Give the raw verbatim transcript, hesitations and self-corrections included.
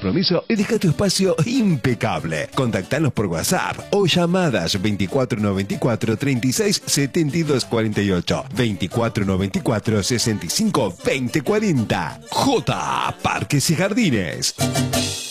compromiso y deja tu espacio impecable. Contactanos por WhatsApp o llamadas veinticuatro noventa y cuatro, treinta y seis, setenta y dos cuarenta y ocho, veinticuatro noventa y cuatro, sesenta y cinco, veinte cuarenta. J. Parques y Jardines.